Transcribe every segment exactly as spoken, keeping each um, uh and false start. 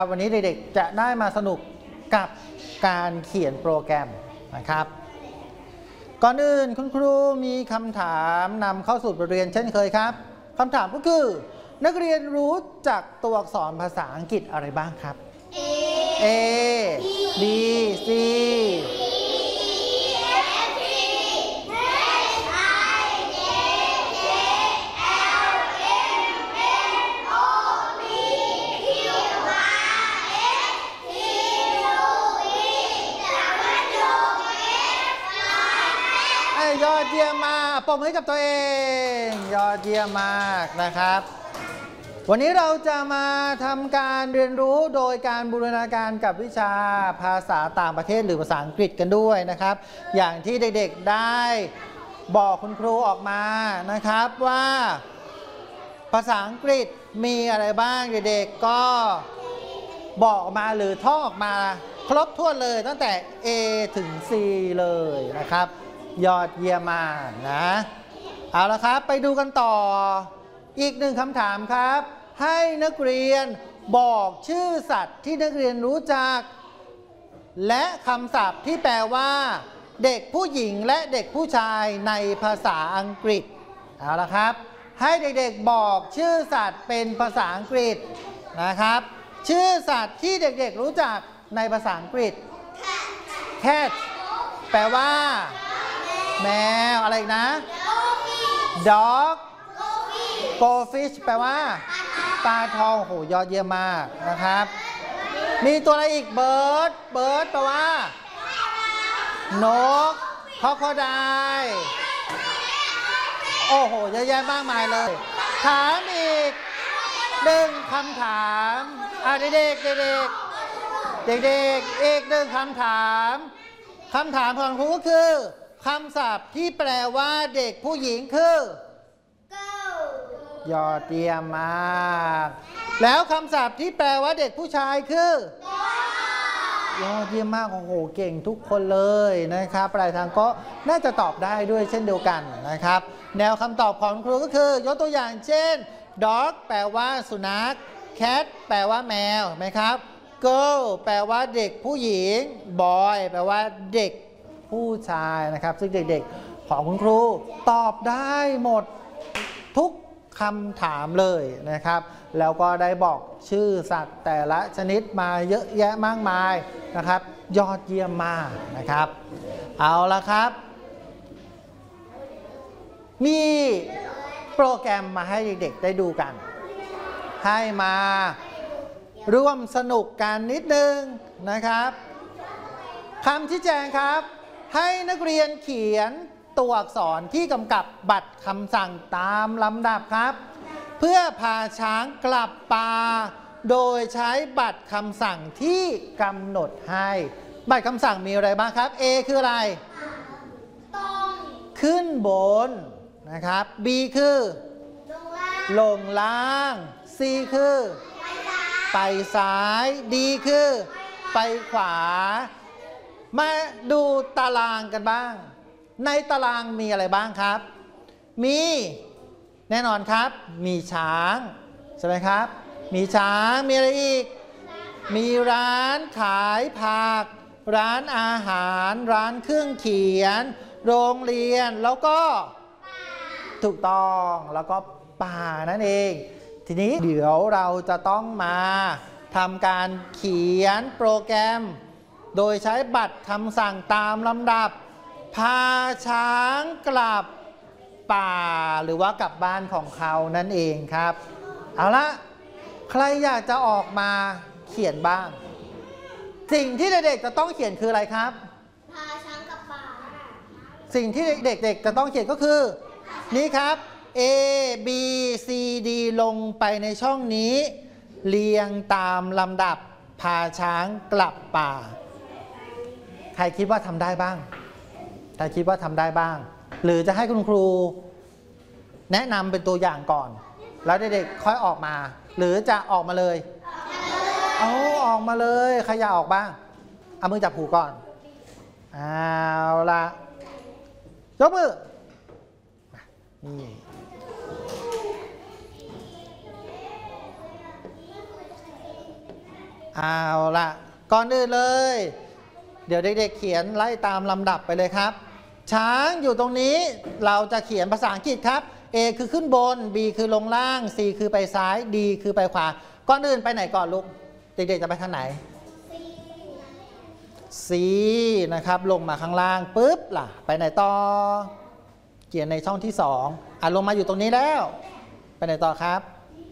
วันนี้เด็กๆจะได้มาสนุกกับการเขียนโปรแกรมนะครับก่อนอื่นคุณครูมีคำถามนำเข้าสู่บทเรียนเช่นเคยครับคำถามก็คือนักเรียนรู้จักตัวอักษรภาษาอังกฤษอะไรบ้างครับ A B Cยอดเยี่ยมมากปรบมือให้กับตัวเองยอดเยี่ยมมากนะครับวันนี้เราจะมาทำการเรียนรู้โดยการบูรณาการกับวิชาภาษาต่างประเทศหรือภาษาอังกฤษกันด้วยนะครับอย่างที่เด็กๆได้บอกคุณครูออกมานะครับว่าภาษาอังกฤษมีอะไรบ้างเด็กๆก็บอกออกมาหรือท่องออกมาครบถ้วนเลยตั้งแต่ A ถึง C เลยนะครับยอดเยี่ยมมากนะเอาละครับไปดูกันต่ออีกหนึ่งคำถามครับให้นักเรียนบอกชื่อสัตว์ที่นักเรียนรู้จักและคำศัพท์ที่แปลว่าเด็กผู้หญิงและเด็กผู้ชายในภาษาอังกฤษเอาละครับให้เด็กๆบอกชื่อสัตว์เป็นภาษาอังกฤษนะครับชื่อสัตว์ที่เด็กๆรู้จักในภาษาอังกฤษ cat แปลว่าแมวอะไรนะ dog goldfish แปลว่าปลาทองโหยอดเยี่ยมมากนะครับมีตัวอะไรอีก bird bird แปลว่านก crocodile โอ้โหเยอะแยะมากมายเลยถามอีกหนึ่งคำถามอ่ะเด็กๆเด็กๆเด็กๆอีกหนึ่งคำถามคำถามของครูก็คือคำศัพท์ที่แปลว่าเด็กผู้หญิงคือยอดเยี่ยมมากแล้วคำศัพท์ที่แปลว่าเด็กผู้ชายคือยอดเยี่ยมมากโอ้โหเก่งทุกคนเลยนะครับปลายทางก็น่าจะตอบได้ด้วยเช่นเดียวกันนะครับแนวคำตอบของครูก็คือยกตัวอย่างเช่น dog แปลว่าสุนัข cat แปลว่าแมวไหมครับ girl แปลว่าเด็กผู้หญิง boy แปลว่าเด็กผู้ชายนะครับซึ่งเด็กๆของคุณครูตอบได้หมดทุกคำถามเลยนะครับแล้วก็ได้บอกชื่อสัตว์แต่ละชนิดมาเยอะแยะมากมายนะครับยอดเยี่ยมมากนะครับเอาละครับมีโปรแกรมมาให้เด็กๆได้ดูกันให้มาร่วมสนุกกันนิดนึงนะครับคำชี้แจงครับให้นักเรียนเขียนตัวอักษรที่กำกับบัตรคำสั่งตามลำดับครับเพื่อพาช้างกลับป่าโดยใช้บัตรคำสั่งที่กำหนดให้บัตรคำสั่งมีอะไรบ้างครับ A คืออะไรขึ้นบนนะครับ B คือลงล่าง C คือไปซ้าย D คือไปขวามาดูตารางกันบ้างในตารางมีอะไรบ้างครับมีแน่นอนครับมีช้างใช่ไหมครับมีช้างมีอะไรอีกมีร้านขายผักร้านอาหารร้านเครื่องเขียนโรงเรียนแล้วก็ถูกต้องแล้วก็ป่านั่นเองทีนี้เดี๋ยวเราจะต้องมาทำการเขียนโปรแกรมโดยใช้บัตรคำสั่งตามลำดับพาช้างกลับป่าหรือว่ากลับบ้านของเขานั่นเองครับเอาละใครอยากจะออกมาเขียนบ้างสิ่งที่เด็กๆจะต้องเขียนคืออะไรครับพาช้างกลับป่าสิ่งที่เด็กๆจะต้องเขียนก็คือนี่ครับ A B C D ลงไปในช่องนี้เรียงตามลำดับพาช้างกลับป่าใครคิดว่าทำได้บ้างใครคิดว่าทำได้บ้างหรือจะให้คุณครูแนะนำเป็นตัวอย่างก่อนแล้วเด็กๆค่อยออกมาหรือจะออกมาเลยเอาออกมาเลยใครอยากออกบ้างเอามือจับหูก่อนเอาละยกมือนี่เอาละก่อนอื่นเลย เดี๋ยวเด็กๆเขียนไล่ตามลำดับไปเลยครับช้างอยู่ตรงนี้เราจะเขียนภาษาอังกฤษครับ A คือขึ้นบน B คือลงล่าง C คือไปซ้าย D คือไปขวาก่อนอื่นไปไหนก่อนลูกเด็กๆจะไปทางไหน C นะครับลงมาข้างล่างปุ๊บล่ะไปไหนต่อเขียนในช่องที่สองอ่ะลงมาอยู่ตรงนี้แล้วไปไหนต่อครับ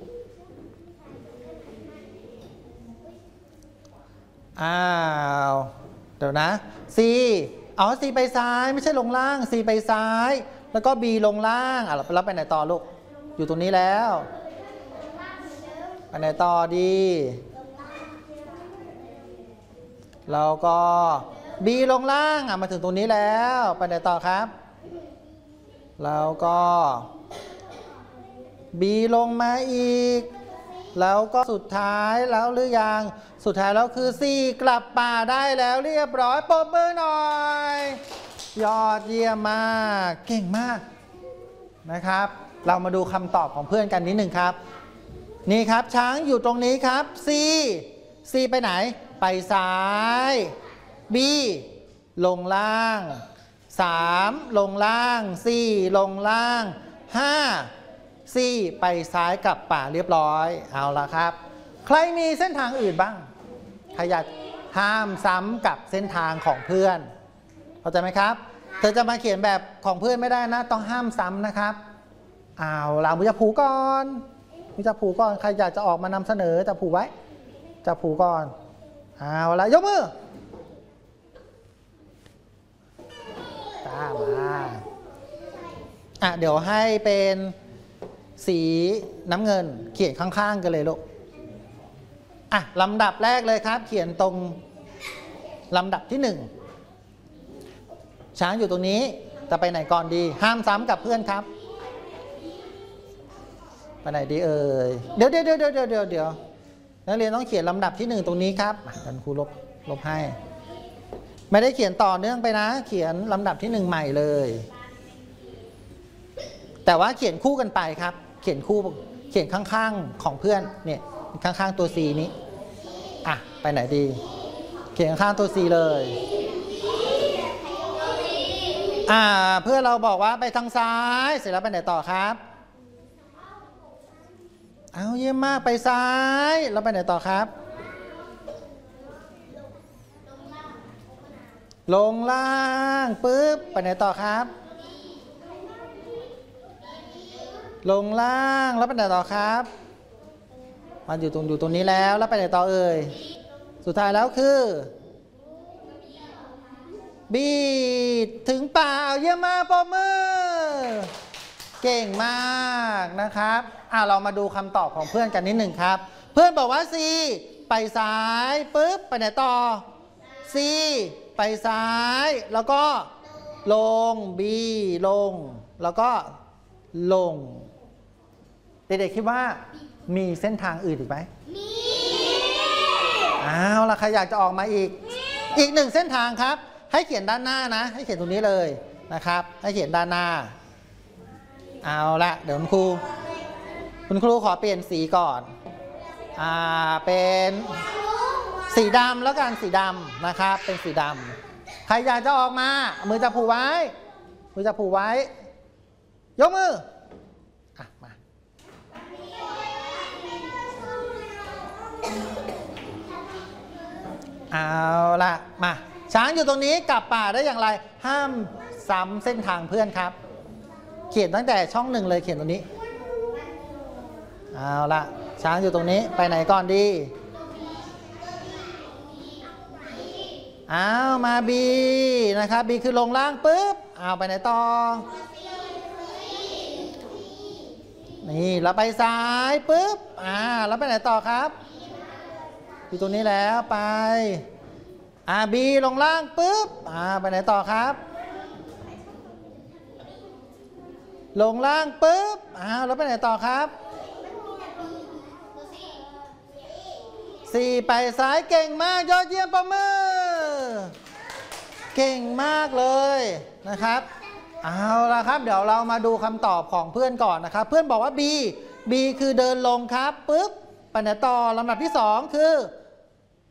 อ้าวเดี๋ยวนะ C อ๋อ C ไปซ้ายไม่ใช่ลงล่าง C ไปซ้ายแล้วก็ B ลงล่างอ่ะแล้วไปไหนต่อลูกอยู่ตรงนี้แล้วไปไหนต่อดีแล้วก็ B ลงล่างอ่ะมาถึงตรงนี้แล้วไปไหนต่อครับแล้วก็ B ลงมาอีกแล้วก็สุดท้ายแล้วหรือยังสุดท้ายแล้วคือ C กลับป่าได้แล้วเรียบร้อยปรบมือหน่อยยอดเยี่ยมมากเก่งมากนะครับเรามาดูคำตอบของเพื่อนกันนิดหนึ่งครับนี่ครับช้างอยู่ตรงนี้ครับ C C ไปไหนไปซ้าย B ลงล่างสามลงล่าง C ลงล่างห้า C ไปซ้ายกลับป่าเรียบร้อยเอาละครับใครมีเส้นทางอื่นบ้างใครอยากห้ามซ้ำกับเส้นทางของเพื่อนเข้าใจไหมครับเธอจะมาเขียนแบบของเพื่อนไม่ได้นะต้องห้ามซ้ำนะครับเอาล่ะมือจับผูก่อนมือจับผูก่อนใครอยากจะออกมานำเสนอจับผูไว้จับผูก่อนเอาล่ะยกมือตามมาอ่ะเดี๋ยวให้เป็นสีน้ำเงินเขียนข้างๆกันเลยลูกอ่ะลำดับแรกเลยครับเขียนตรงลำดับที่หนึ่งช้างอยู่ตรงนี้จะไปไหนก่อนดีห้ามซ้ำกับเพื่อนครับไปไหนดีเอ่ยเดี๋ยวเดี๋ยวเดี๋ยวเดี๋ยวเดี๋ยวเดี๋ยวนักเรียนต้องเขียนลำดับที่หนึ่งตรงนี้ครับกันครูลบลบให้ไม่ได้เขียนต่อเนื่องไปนะเขียนลำดับที่หนึ่งใหม่เลยแต่ว่าเขียนคู่กันไปครับเขียนคู่เขียนข้างๆของเพื่อนเนี่ยข้างๆตัว C นี้อ่ะไปไหนดีเขียนข้างๆตัว C เลยอ่าเพื่อนเราบอกว่าไปทางซ้ายเสร็จแล้วไปไหนต่อครับเอาเยี่ยมมากไปซ้ายแล้วไปไหนต่อครับลงล่างปุ๊บไปไหนต่อครับลงล่างแล้วไปไหนต่อครับมันอยู่ตรงอยู่ตรงนี้แล้วแล้วไปไหนต่อเอ่ยสุดท้ายแล้วคือบีถึงป่าเยี่ยมมากปรบมือเก่งมากนะครับอ่ะเรามาดูคำตอบของเพื่อนกันนิดหนึ่งครับเพื่อนบอกว่า C ไปซ้ายปุ๊บไปไหนต่อ C ไปซ้ายแล้วก็ลง B ลงแล้วก็ลงเด็กๆคิดว่ามีเส้นทางอื่นอีกไหมมีอ้าวแล้วใครอยากจะออกมาอีกอีกหนึ่งเส้นทางครับให้เขียนด้านหน้านะให้เขียนตรงนี้เลยนะครับให้เขียนด้านหน้าเอาละเดี๋ยวคุณครูคุณครูขอเปลี่ยนสีก่อนอ่าเป็นสีดำแล้วกันสีดำนะครับเป็นสีดำใครอยากจะออกมามือจับผูไว้มือจับผูไว้ยกมืออ่ะมาเอาละมาช้างอยู่ตรงนี้กลับป่าได้อย่างไรห้ามซ้ำเส้นทางเพื่อนครับเขียนตั้งแต่ช่องหนึ่งเลยเขียนตรงนี้เอาละช้างอยู่ตรงนี้ไปไหนก่อนดีอ้าวมา B นะครับ B คือลงล่างปุ๊บอ้าวไปไหนต่อนี่แล้วไปซ้ายปุ๊บอ่าแล้วไปไหนต่อครับอยู่ตรงนี้แล้วไปอ่า B ลงล่างปุ๊บอ่าไปไหนต่อครับลงล่างปุ๊บอ้าวแล้วไปไหนต่อครับสี่ไปซ้ายเก่งมากยอดเยี่ยมประมือเก่งมากเลยนะครับเอาละครับเดี๋ยวเรามาดูคำตอบของเพื่อนก่อนนะครับเพื่อนบอกว่า B B คือเดินลงครับปุ๊บไปไหนต่อลำดับที่สองคือ